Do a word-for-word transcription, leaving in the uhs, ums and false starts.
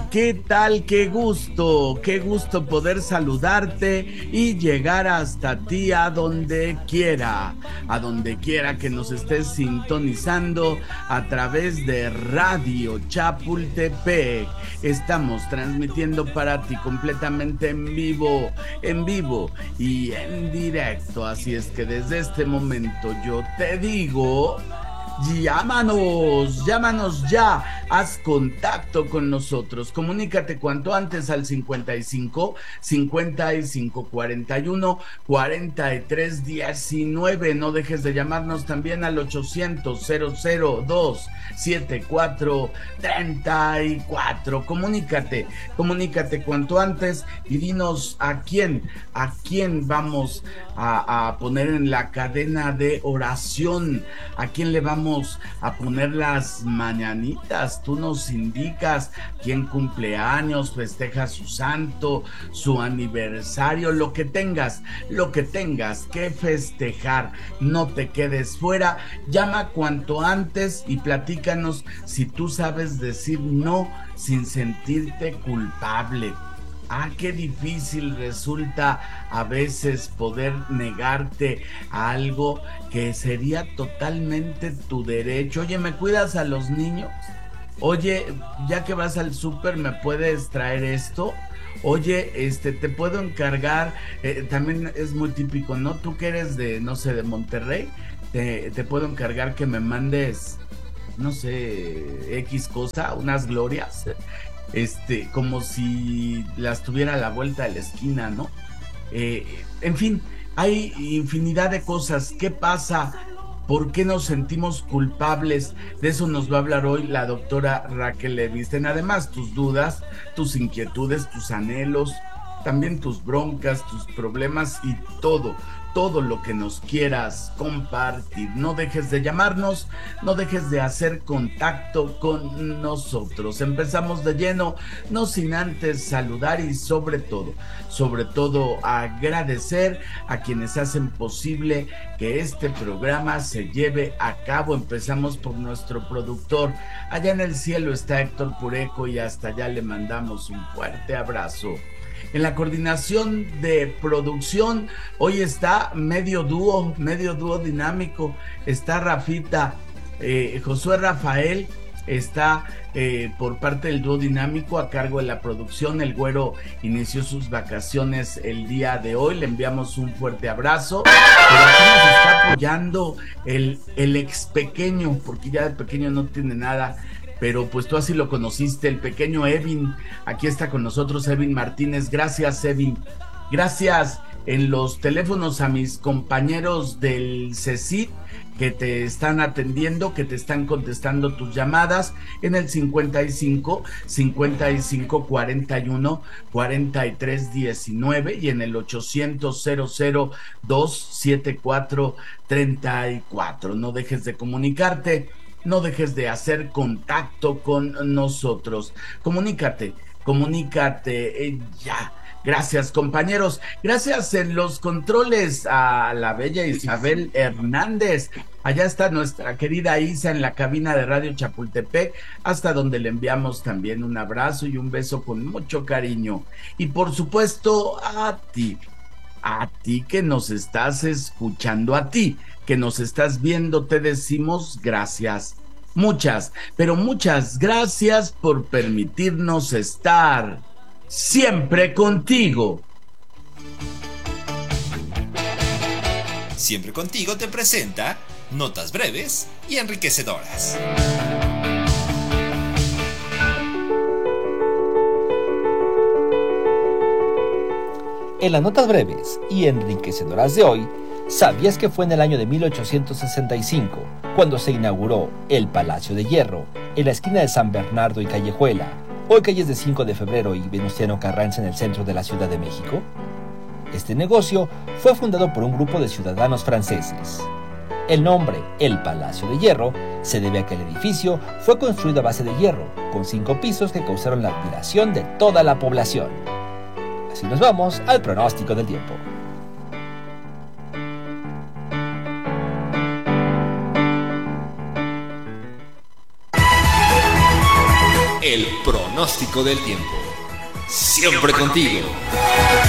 ¿Qué tal? Qué gusto, qué gusto poder saludarte y llegar hasta ti a donde quiera, a donde quiera que nos estés sintonizando a través de Radio Chapultepec. Estamos transmitiendo para ti completamente en vivo, en vivo y en directo. Así es que desde este momento yo te digo... Llámanos, llámanos ya, haz contacto con nosotros, comunícate cuanto antes al cincuenta y cinco, cincuenta y cinco, cuarenta y uno, cuarenta y tres, diecinueve, no dejes de llamarnos también al ochocientos, cero cero dos, setenta y cuatro, treinta y cuatro, comunícate, comunícate cuanto antes y dinos a quién, a quién vamos a, a poner en la cadena de oración, a quién le vamos a poner las mañanitas. Tú nos indicas quién cumple años, festeja su santo, su aniversario, lo que tengas, lo que tengas que festejar, no te quedes fuera. Llama cuanto antes y platícanos si tú sabes decir no sin sentirte culpable. Ah, qué difícil resulta a veces poder negarte a algo que sería totalmente tu derecho. Oye, ¿me cuidas a los niños? Oye, ya que vas al súper, ¿me puedes traer esto? Oye, este, te puedo encargar, eh, también es muy típico, ¿no? Tú que eres de, no sé, de Monterrey, te, te puedo encargar que me mandes, no sé, X cosa, unas glorias. Este, como si las tuviera a la vuelta de la esquina, ¿no? Eh, en fin, hay infinidad de cosas. ¿Qué pasa? ¿Por qué nos sentimos culpables? De eso nos va a hablar hoy la doctora Raquel Levisten. Además, tus dudas, tus inquietudes, tus anhelos, también tus broncas, tus problemas y todo, todo lo que nos quieras compartir. No dejes de llamarnos, no dejes de hacer contacto con nosotros. Empezamos de lleno, no sin antes saludar y sobre todo, sobre todo agradecer a quienes hacen posible que este programa se lleve a cabo. Empezamos por nuestro productor. Allá en el cielo está Héctor Pureco y hasta allá le mandamos un fuerte abrazo. En la coordinación de producción, hoy está medio dúo, medio dúo dinámico. Está Rafita, eh, Josué Rafael, está eh, por parte del dúo dinámico a cargo de la producción. El Güero inició sus vacaciones el día de hoy, le enviamos un fuerte abrazo. Pero aquí nos está apoyando el, el ex pequeño, porque ya de pequeño no tiene nada, pero pues tú así lo conociste, el pequeño Evin. Aquí está con nosotros Evin Martínez. Gracias, Evin. Gracias en los teléfonos a mis compañeros del CECIT que te están atendiendo, que te están contestando tus llamadas en el cincuenta y cinco, cincuenta y cinco, cuarenta y uno, cuarenta y tres, diecinueve y en el ochocientos, cero cero dos, setenta y cuatro, treinta y cuatro. No dejes de comunicarte. No dejes de hacer contacto con nosotros. Comunícate, comunícate eh, ya. Gracias, compañeros. Gracias en los controles a la bella Isabel Hernández. Allá está nuestra querida Isa en la cabina de Radio Chapultepec, hasta donde le enviamos también un abrazo y un beso con mucho cariño. Y por supuesto a ti, a ti que nos estás escuchando, a ti que nos estás viendo, te decimos gracias. Muchas, pero muchas gracias por permitirnos estar siempre contigo. Siempre contigo te presenta notas breves y enriquecedoras. En las notas breves y enriquecedoras de hoy, ¿sabías que fue en el año de mil ochocientos sesenta y cinco cuando se inauguró el Palacio de Hierro en la esquina de San Bernardo y Callejuela, hoy calles de cinco de febrero y Venustiano Carranza en el centro de la Ciudad de México? Este negocio fue fundado por un grupo de ciudadanos franceses. El nombre, el Palacio de Hierro, se debe a que el edificio fue construido a base de hierro, con cinco pisos que causaron la admiración de toda la población. Así nos vamos al pronóstico del tiempo. El pronóstico pronóstico del tiempo. Siempre contigo.